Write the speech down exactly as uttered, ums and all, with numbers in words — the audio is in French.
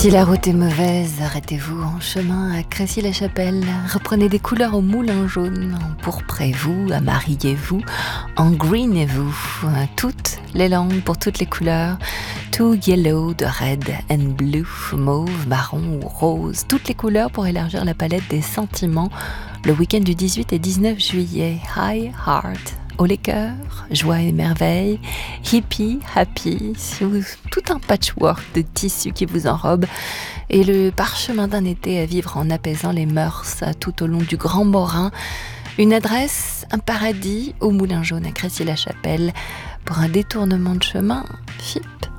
Si la route est mauvaise, arrêtez-vous en chemin à Crécy-la-Chapelle. Reprenez des couleurs au moulin jaune. Empourprez-vous, amariez-vous, engreenez-vous. Toutes les langues pour toutes les couleurs. Tout yellow, de red and blue, mauve, marron ou rose. Toutes les couleurs pour élargir la palette des sentiments. Le week-end du dix-huit et dix-neuf juillet. High Heart. Haut les cœurs, joie et merveille, hippie, happy, tout un patchwork de tissus qui vous enrobe et le parchemin d'un été à vivre en apaisant les mœurs tout au long du Grand Morin. Une adresse, un paradis au Moulin Jaune à Crécy-la-Chapelle pour un détournement de chemin, F I P.